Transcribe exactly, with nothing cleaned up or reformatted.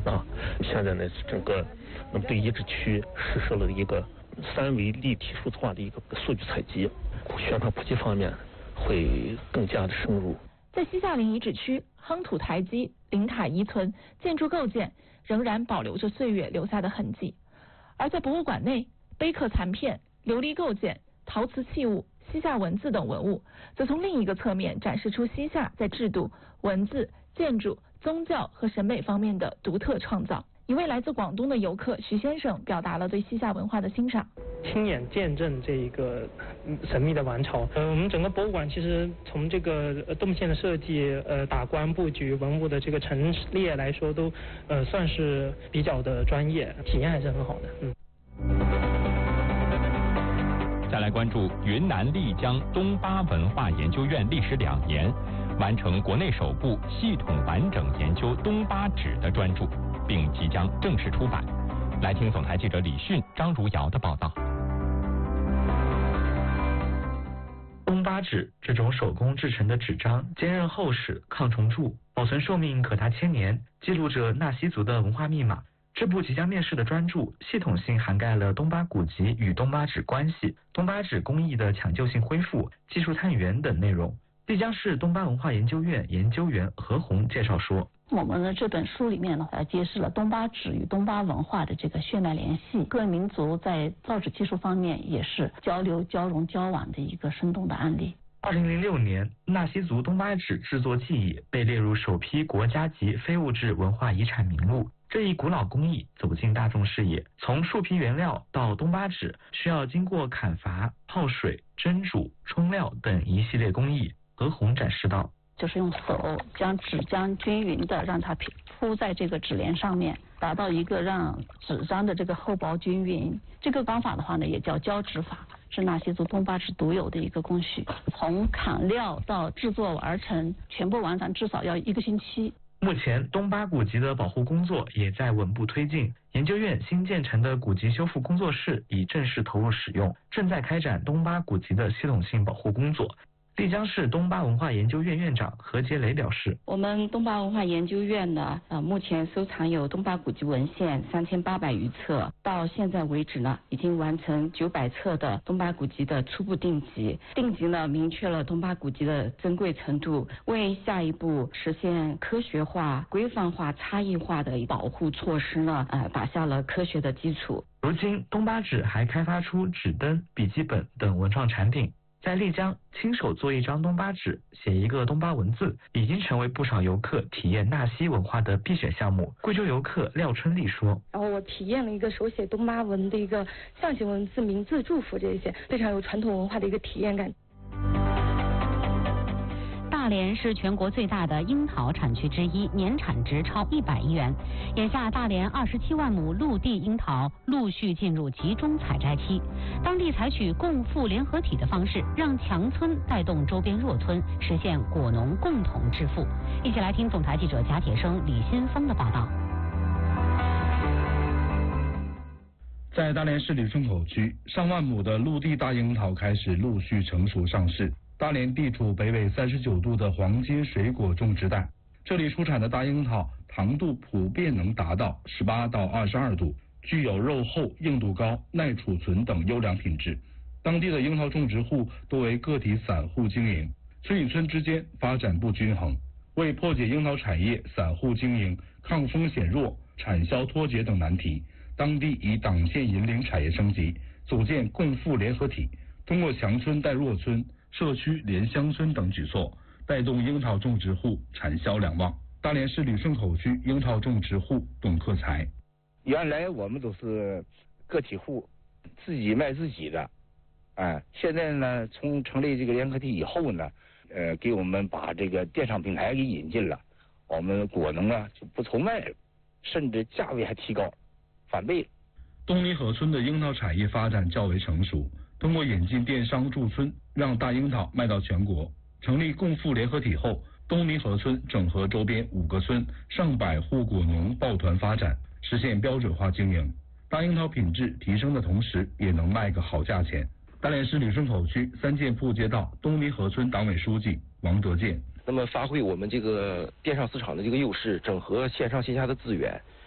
啊。现在呢，整个那么对遗址区实施了一个三维立体数字化的一个数据采集，宣传普及方面会更加的深入。 在西夏陵遗址区，夯土台基、陵塔遗存、建筑构件仍然保留着岁月留下的痕迹，而在博物馆内，碑刻残片、琉璃构件、陶瓷器物、西夏文字等文物，则从另一个侧面展示出西夏在制度、文字、建筑、宗教和审美方面的独特创造。一位来自广东的游客徐先生表达了对西夏文化的欣赏。 亲眼见证这一个神秘的王朝。呃，我们整个博物馆其实从这个动线的设计、呃打光布局、文物的这个陈列来说，都呃算是比较的专业，体验还是很好的。嗯。 再来关注云南丽江东巴文化研究院历时两年，完成国内首部系统完整研究东巴纸的专著，并即将正式出版。来听总台记者李迅、张如瑶的报道。 东巴纸这种手工制成的纸张坚韧厚实、抗虫蛀，保存寿命可达千年，记录着纳西族的文化密码。这部即将面世的专著，系统性涵盖了东巴古籍与东巴纸关系、东巴纸工艺的抢救性恢复、技术探源等内容。丽江市东巴文化研究院研究员何红介绍说， 我们的这本书里面呢，呃，揭示了东巴纸与东巴文化的这个血脉联系，各民族在造纸技术方面也是交流、交融、交往的一个生动的案例。 二零零六年，纳西族东巴纸制作技艺被列入首批国家级非物质文化遗产名录。这一古老工艺走进大众视野，从树皮原料到东巴纸，需要经过砍伐、泡水、蒸煮、冲料等一系列工艺。何红展示道， 就是用手将纸浆均匀的让它铺在这个纸帘上面，达到一个让纸张的这个厚薄均匀。这个方法的话呢，也叫交纸法，是纳西族东巴纸独有的一个工序。从砍料到制作完成，全部完成至少要一个星期。 目前东巴古籍的保护工作也在稳步推进，研究院新建成的古籍修复工作室已正式投入使用，正在开展东巴古籍的系统性保护工作。丽江市东巴文化研究院院长何杰雷表示， 我们东巴文化研究院呢，呃，目前收藏有东巴古籍文献三千八百余册，到现在为止呢，已经完成九百册的东巴古籍的初步定级。定级呢，明确了东巴古籍的珍贵程度，为下一步实现科学化、规范化、差异化的保护措施呢，呃，打下了科学的基础。 如今，东巴纸还开发出纸灯、笔记本等文创产品。在丽江，亲手做一张东巴纸，写一个东巴文字，已经成为不少游客体验纳西文化的必选项目。贵州游客廖春丽说：“ 然后我体验了一个手写东巴文的一个象形文字、名字、祝福这些，非常有传统文化的一个体验感。” 大连是全国最大的樱桃产区之一，年产值超一百亿元。眼下，大连二十七万亩陆地樱桃陆续进入集中采摘期。当地采取共富联合体的方式，让强村带动周边弱村，实现果农共同致富。一起来听总台记者贾铁生、李新峰的报道。 在大连市旅顺口区，上万亩的陆地大樱桃开始陆续成熟上市。大连地处北纬三十九度的黄金水果种植带，这里出产的大樱桃糖度普遍能达到十八到二十二度，具有肉厚、硬度高、耐储存等优良品质。当地的樱桃种植户多为个体散户经营，村与村之间发展不均衡。为破解樱桃产业散户经营、抗风险弱、产销脱节等难题，当地以党线引领产业升级，组建共富联合体，通过强村带弱村、社区联乡村等举措，带动樱桃种植户产销两旺。大连市旅顺口区樱桃种植户董克才： 原来我们都是个体户，自己卖自己的，哎，现在呢，从成立这个联合体以后呢，呃，给我们把这个电商平台给引进了，我们果农啊就不愁卖了，甚至价位还提高，翻倍了。 东泥河村的樱桃产业发展较为成熟，通过引进电商驻村，让大樱桃卖到全国。成立共富联合体后，东泥河村整合周边五个村上百户果农抱团发展，实现标准化经营。大樱桃品质提升的同时，也能卖个好价钱。大连市旅顺口区三件铺街道东泥河村党委书记王德建： 那么发挥我们这个电商市场的这个优势，整合线上线下的资源，